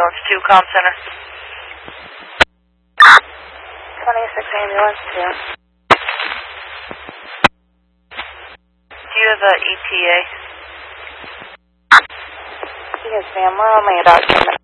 Ambulance 2, Comm Center. 26 Ambulance 2. Do you have a ETA? Yes, ma'am. We're only about 10 minutes.